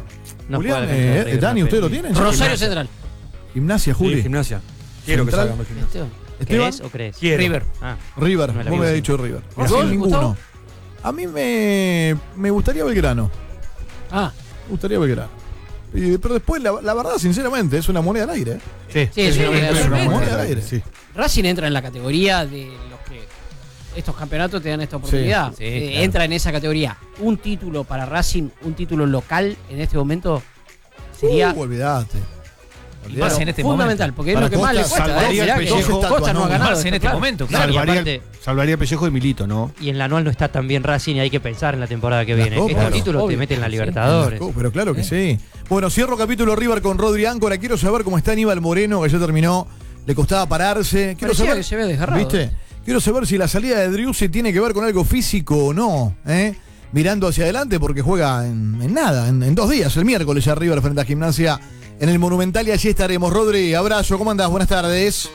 No Julián, juega eh, River, Dani, no ¿usted lo pena. tiene? Rosario Central. Gimnasia, Juli. Sí, Gimnasia. Quiero Central. que salga Gimnasia. ¿Esteban? ¿Crees o crees? Quiero. River. Ah. River, No la vos vi, me habías sí. dicho River. ¿Gol, Sin ninguno. Gustavo? A mí me, me gustaría Belgrano. Ah. Me gustaría Belgrano. Y- pero después, la, la verdad, sinceramente, es una moneda al aire. ¿eh? Sí, Sí, es una moneda al es una aire. moneda al aire. Sí. Racing entra en la categoría de los que estos campeonatos te dan esta oportunidad. Sí, Eh, claro. Entra en esa categoría. Un título para Racing, un título local en este momento sería Uh, olvidate. Y más en este fundamental, momento. porque es Para lo que más le Costa, cuesta. ¿eh? salvaría Mirá el que pellejo. Costa no ha No, ganado. más en está este claro. momento, claro. y Salvaría, aparte- el, salvaría el pellejo de Milito, ¿no? Y en la anual no está tan bien Racing y hay que pensar en la temporada que Las viene. copas, Estos claro. títulos te Obvio. meten en la Sí. Libertadores. Pero claro que sí. Bueno, cierro capítulo River con Rodri Áncora. Quiero saber cómo está Aníbal Moreno, que ya terminó. Le costaba pararse. Quiero Parecía saber, que se ve desgarrado. ¿viste? Quiero saber si la salida de Driussi tiene que ver con algo físico o no. ¿eh? Mirando hacia adelante porque juega en, en nada, en, en dos días, el miércoles ya River frente a Gimnasia en el Monumental y allí estaremos. Rodri, abrazo, ¿cómo andás? Buenas tardes.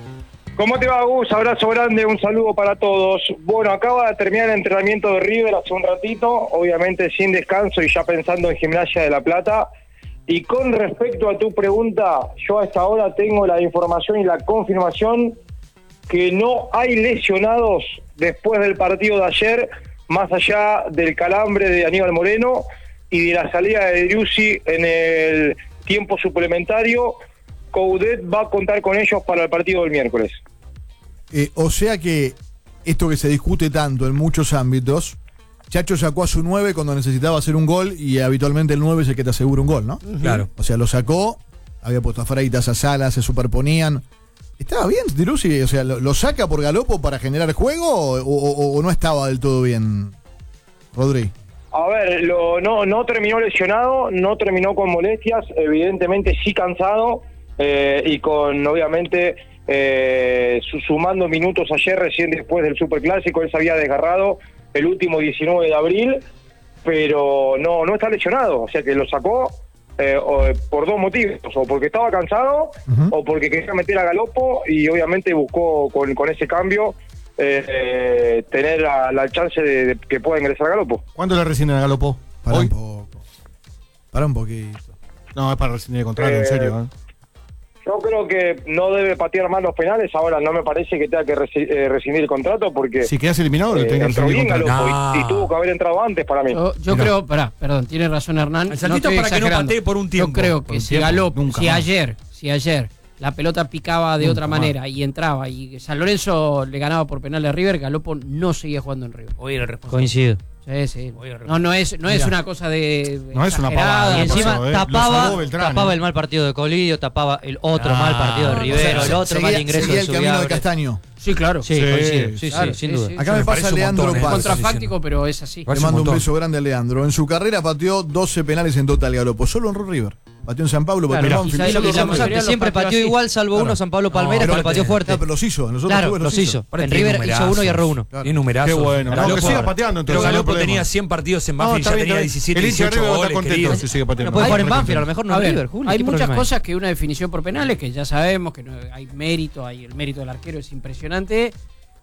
¿Cómo te va, Gus? Abrazo grande, un saludo para todos. Bueno, acaba de terminar el entrenamiento de River hace un ratito, obviamente sin descanso y ya pensando en Gimnasia de La Plata. Y con respecto a tu pregunta, yo hasta ahora tengo la información y la confirmación que no hay lesionados después del partido de ayer, más allá del calambre de Aníbal Moreno y de la salida de Driussi en el tiempo suplementario. Coudet va a contar con ellos para el partido del miércoles. Eh, o sea que esto que se discute tanto en muchos ámbitos, Chacho sacó a su nueve cuando necesitaba hacer un gol y habitualmente el nueve es el que te asegura un gol, ¿no? Claro. O sea, lo sacó, había puesto a Freitas, a Salas, se superponían. ¿Estaba bien, Driussi? O sea, ¿lo, lo saca por Galopo para generar juego o, o- o no estaba del todo bien, Rodri? A ver, lo, no, no terminó lesionado, no terminó con molestias, evidentemente sí cansado eh, y con, obviamente, eh, su- sumando minutos ayer recién después del Superclásico. Él se había desgarrado el último diecinueve de abril, pero no, no está lesionado, o sea que lo sacó eh, o- por dos motivos, o porque estaba cansado o porque quería meter a Galopo y obviamente buscó con, con ese cambio eh, eh, tener la, la chance de, de que pueda ingresar a Galopo. ¿Cuándo le rescinden a Galopo? Para ¿Hoy? un poco. Para un poquito. No, es para rescindir el contrato, Eh, en serio. ¿eh? Yo creo que no debe patear más los penales, ahora no me parece que tenga que resi- eh, rescindir el contrato porque Si quedas eliminado, le eh, tenés que entró rescindir bien el contrato. Galopo y, y tuvo que haber entrado antes para mí. Yo, yo creo, pará, perdón, tiene razón Hernán. El saltito estoy para que no exagerando. patee por un tiempo. Yo creo Por que un si tiempo, Galopo, nunca si más. ayer, si ayer la pelota picaba de Nunca otra más. manera y entraba y San Lorenzo le ganaba por penal a River, Galopo no seguía jugando en River. Hoy era el responsable. Coincido. Sí, sí. No, no es, no es Mirá. una cosa de. No es una exagerada. pavada, Y encima Lo tapaba, salvó Beltrán, tapaba ¿eh? el mal partido de Colidio, tapaba el otro Ah, mal partido de o Rivero, sea, el otro seguía- mal ingreso seguía de el camino de Subiabre. Castaño. Sí, claro. Sí, Sí, coincido, sí, claro, sí, sin sí, duda. sí. Acá me Me pasa parece un Leandro montón, ¿eh? Paz. Contrafáctico, pero es así. Le Parece un mando un montón. beso grande a Leandro. En su carrera pateó doce penales en total Galopo, solo en River. Pateó en San Pablo, pateó Claro, en y Banfield. sabés lo Y que la la mayoría mayoría los siempre pateó pateó así. igual, salvo Claro. uno, San Pablo Palmera, pero que lo pateó fuerte. No, pero los hizo. En los otros Claro, clubes los hizo. Aparte En tiene River hizo uno y erró uno. Claro. Tiene numerazos. Qué bueno. Galopo- No, que siga pateando, Pero entonces, no hay Galopo problema. tenía cien partidos en No, Banfield, está ya bien, tenía está bien. diecisiete, El hincha de dieciocho River va a goles, estar contento querido. si sigue pateando. No puede jugar en Va a estar Banfield, a lo contento. mejor no A en ver, River, Juli. hay ¿qué muchas problema hay? cosas que una definición por penales, que ya sabemos que no, hay mérito, hay el mérito del arquero es impresionante,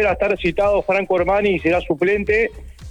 volver a estar citado Franco Armani y será suplente.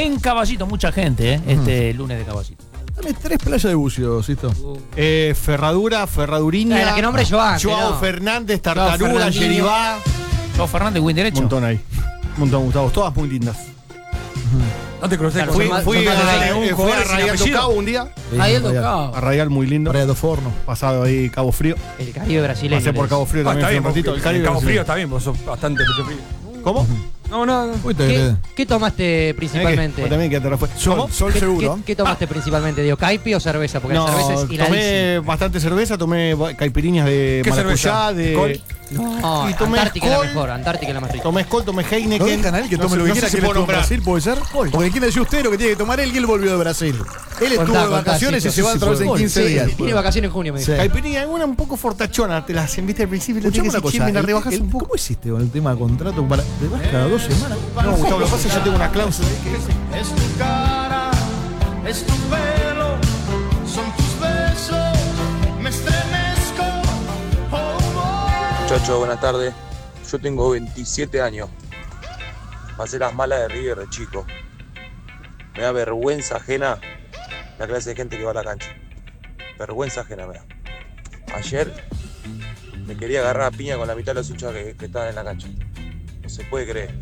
en Caballito, mucha gente, ¿eh? Este lunes de Caballito. Dame tres playas de bucio, Sisto. Eh, Ferradura, Ferraduriña. La que nombre yo antes, Joao ¿no? Fernández, Tartaruga, Fernandinho. Yeribá. Joao Fernández, buen derecho. Un montón ahí. Un montón, Gustavo. Todas muy lindas. No te crucé Claro, con Fui, son más- fui son más de a, veinte. eh, fui a Radial do Cabo un día. Radial do Cabo. A Radial muy lindo. Radial do Forno. Pasado ahí Cabo Frío. El Caribe brasileño. Pasé por Cabo Frío Ah, también está fui bien, un ratito. porque El Caribe en Cabo brasileño. Frío está bien, vos sos bastante pecho frío. ¿Cómo? No, no. Fuiste, ¿Qué, Fede. qué tomaste ¿Qué? principalmente? Vos también quédate afuera. ¿Cómo? Sol ¿Qué, seguro. qué- qué tomaste principalmente? ¿Digo, caipi o cerveza? Porque No, la cerveza es tomé hiladísima. bastante cerveza, tomé ba- caipiriñas de ¿Qué maracuyá, cerveza? de ¿Col? No, Y tomé Antártica es la Skol. mejor, Antártica es la más rica. Tomé Skol, tomé Heineken. No dejan a él que No tome sé- lo que no quiera, sé si que él puedo estuvo en nombrar. Brasil, ¿puede ser? Porque quién decía usted lo que tiene que tomar él y él volvió de Brasil. Él estuvo Contá, de contá, vacaciones sí, y se va sí, otra vez sí, en sí. quince Sí, días. tiene vacaciones en junio, me dice. Sí. Caipirinha, alguna un poco fortachona, te las enviste al principio. Escuchame Escuchame una cosa, me la el- rebajas el- un poco. ¿cómo hiciste con el tema de contrato? Para, ¿Te vas cada dos semanas? No, Gustavo, lo que pasa es que yo tengo una cláusula ahí que dice. Es tu cara, es tu pelo, son tus besos, me estremezco. Oh, oh. Muchachos, buenas tardes. Yo tengo veintisiete años. Pasé las malas de River de chico. Me da vergüenza ajena la clase de gente que va a la cancha. Vergüenza ajena me da. Ayer me quería agarrar a piña con la mitad de los hinchas que, que estaban en la cancha. No se puede creer.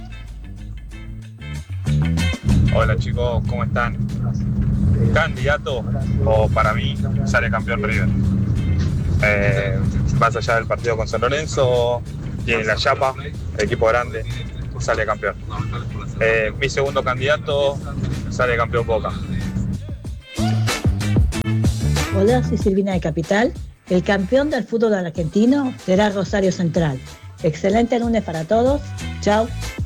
Hola chicos, ¿cómo están? Candidato, o para mí, sale campeón River. Eh, más allá del partido con San Lorenzo, tiene la chapa, el equipo grande, sale campeón. Eh, mi segundo candidato, sale campeón Boca. Hola, soy Silvina de Capital. El campeón del fútbol argentino será Rosario Central. Excelente lunes para todos. Chao.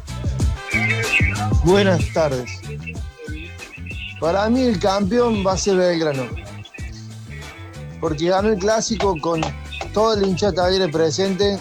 Buenas tardes. Para mí el campeón va a ser Belgrano. Porque ganó el clásico con todo el hincha de Talleres presente.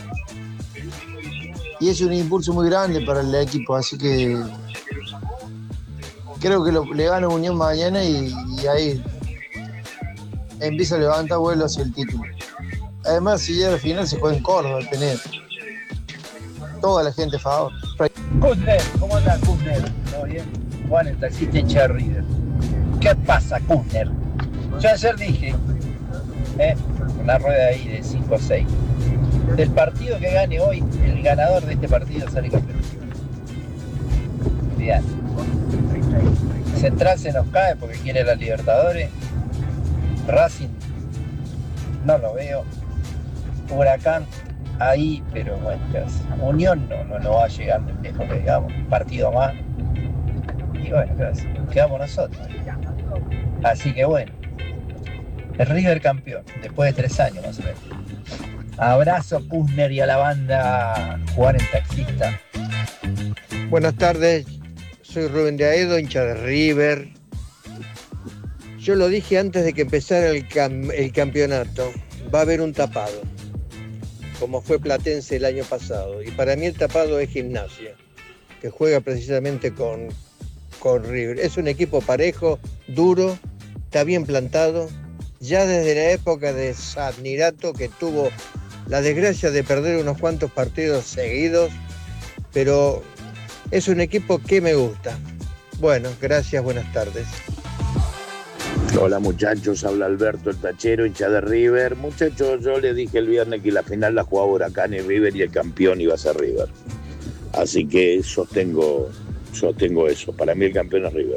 Y es un impulso muy grande para el equipo. Así que creo que lo, le gana Unión mañana y, y ahí empieza a levantar vuelo hacia el título. Además, si llega al final se juega en Córdoba, el tener toda la gente a favor. Kuzner, ¿cómo anda Kuzner? ¿Todo bien? Juan, el taxista hincha de River. ¿Qué pasa, Kuzner? Yo ayer dije, ¿eh? una rueda ahí de cinco o seis, del partido que gane hoy, el ganador de este partido sale campeón. Bien. Central se nos cae porque quiere la Libertadores. Racing, no lo veo. Huracán, ahí, pero bueno, Unión no, no, no va a llegar muy lejos, que digamos, partido más. Y bueno, gracias. Quedamos nosotros. Así que bueno, el River campeón, después de tres años más o menos. Abrazo Kuzner y a la banda Juan el taxista. Buenas tardes, soy Rubén de Aedo, hincha de River. Yo lo dije antes de que empezara el, cam- el campeonato, va a haber un tapado, como fue Platense el año pasado. Y para mí el tapado es Gimnasia, que juega precisamente con, con River. Es un equipo parejo, duro, está bien plantado. Ya desde la época de Sanirato, que tuvo la desgracia de perder unos cuantos partidos seguidos, pero es un equipo que me gusta. Bueno, gracias, buenas tardes. Hola muchachos, habla Alberto el Tachero, hincha de River. Muchachos, yo les dije el viernes que la final la jugaba Huracán y River y el campeón iba a ser River. Así que sostengo, sostengo eso. Para mí el campeón es River.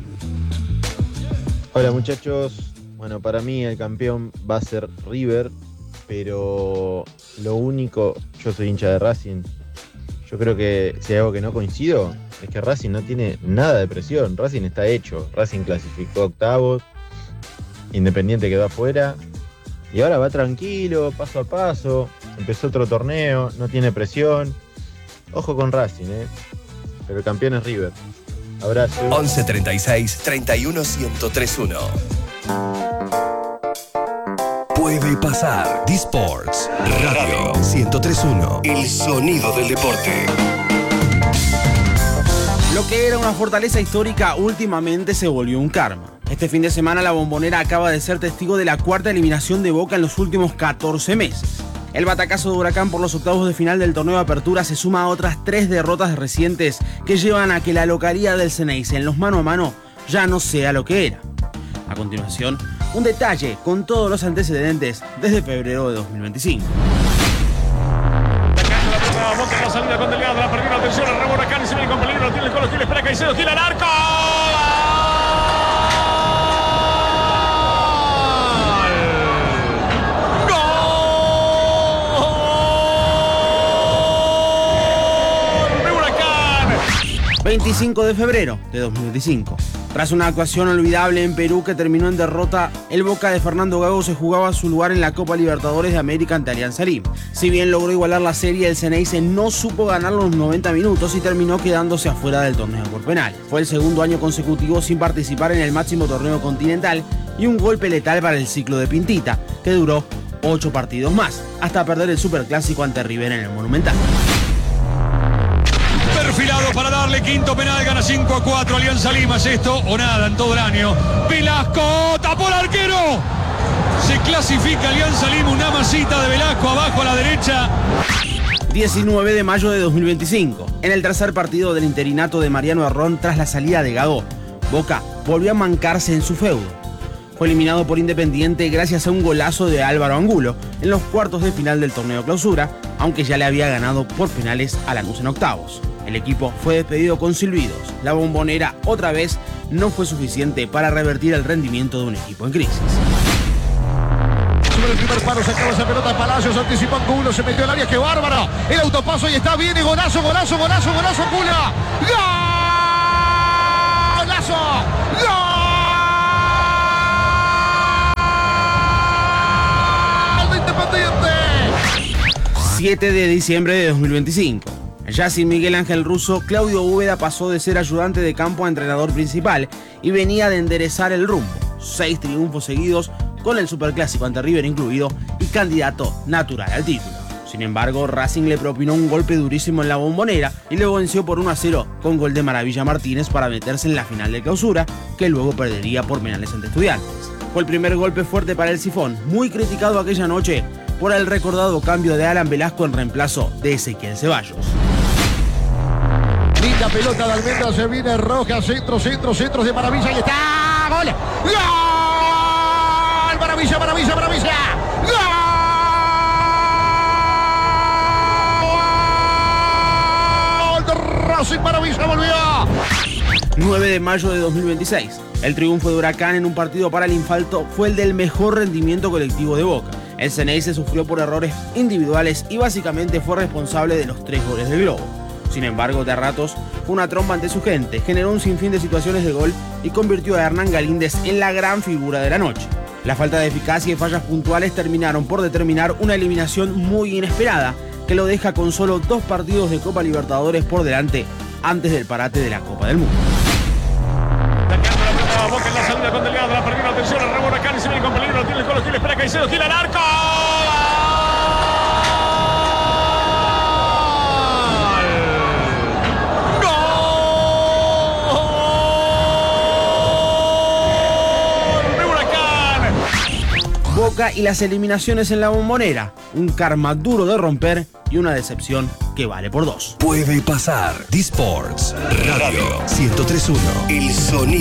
Hola muchachos, bueno, para mí el campeón va a ser River, pero lo único, yo soy hincha de Racing, yo creo que si hay algo que no coincido es que Racing no tiene nada de presión. Racing está hecho, Racing clasificó octavos, Independiente quedó afuera y ahora va tranquilo, paso a paso, empezó otro torneo, no tiene presión. Ojo con Racing, eh, pero el campeón es River. Abrazo. once treinta y seis, treinta y uno, ciento tres uno. Puede pasar. D-Sports Radio ciento tres uno. El sonido del deporte. Lo que era una fortaleza histórica últimamente se volvió un karma. Este fin de semana la Bombonera acaba de ser testigo de la cuarta eliminación de Boca en los últimos catorce meses. El batacazo de Huracán por los octavos de final del torneo de apertura se suma a otras tres derrotas recientes que llevan a que la localidad del Ceneice en los mano a mano ya no sea lo que era. A continuación, un detalle con todos los antecedentes desde febrero de dos mil veinticinco. Boca en la salida con Delgado, la perdió, atención, el remo Huracán, se viene con peligro, tiene el Colo Gil, espera Caicedo, tira el arco. veinticinco de febrero de dos mil veinticinco. Tras una actuación olvidable en Perú que terminó en derrota, el Boca de Fernando Gago se jugaba su lugar en la Copa Libertadores de América ante Alianza Lima. Si bien logró igualar la serie, el Xeneize no supo ganar los noventa minutos y terminó quedándose afuera del torneo por penales. Fue el segundo año consecutivo sin participar en el máximo torneo continental y un golpe letal para el ciclo de Pintita, que duró ocho partidos más, hasta perder el Superclásico ante River en el Monumental. Perfilado para darle quinto penal, gana cinco a cuatro Alianza Lima. ¿Es esto o nada en todo el año? Velasco, tapó el arquero. Se clasifica Alianza Lima, una masita de Velasco abajo a la derecha. diecinueve de mayo de dos mil veinticinco. En el tercer partido del interinato de Mariano Herrón tras la salida de Gago, Boca volvió a mancarse en su feudo. Fue eliminado por Independiente gracias a un golazo de Álvaro Angulo en los cuartos de final del torneo Clausura, aunque ya le había ganado por penales a Lanús en octavos. El equipo fue despedido con silbidos. La Bombonera otra vez no fue suficiente para revertir el rendimiento de un equipo en crisis. Sobre el primer palo sacaba esa pelota Palacios, anticipó Angulo, se metió al área, ¡qué bárbara! El autopaso y está bien, y golazo, golazo, golazo, golazo, Cula. ¡Golazo! ¡Gol de Independiente! siete de diciembre de dos mil veinticinco. Ya sin Miguel Ángel Russo, Claudio Úbeda pasó de ser ayudante de campo a entrenador principal y venía de enderezar el rumbo. Seis triunfos seguidos con el Superclásico ante River incluido y candidato natural al título. Sin embargo, Racing le propinó un golpe durísimo en la Bombonera y luego venció por uno a cero con gol de Maravilla Martínez para meterse en la final de Clausura, que luego perdería por penales ante Estudiantes. Fue el primer golpe fuerte para el Sifón, muy criticado aquella noche por el recordado cambio de Alan Velasco en reemplazo de Ezequiel Ceballos. Linda pelota de Almendra, se viene Roja, centro, centro, centro de Maravilla y está. ¡Gol! ¡Gol! ¡Maravilla, Maravilla, Maravilla! ¡Gol! ¡De Racing, Maravilla volvió! nueve de mayo de dos mil veintiséis. El triunfo de Huracán en un partido para el infarto fue el del mejor rendimiento colectivo de Boca. El Xeneize sufrió por errores individuales y básicamente fue responsable de los tres goles del Globo. Sin embargo, de ratos fue una trompa ante su gente, generó un sinfín de situaciones de gol y convirtió a Hernán Galíndez en la gran figura de la noche. La falta de eficacia y fallas puntuales terminaron por determinar una eliminación muy inesperada, que lo deja con solo dos partidos de Copa Libertadores por delante antes del parate de la Copa del Mundo. Boca en la salida con Delgado, la perdió, atención, el remo Huracán y se viene con peligro, tiene el Colo Gil, espera Caicedo, Gil al arco. Boca y las eliminaciones en la Bombonera, un karma duro de romper y una decepción que vale por dos. Puede pasar. D-Sports Radio ciento tres punto uno. El sonido.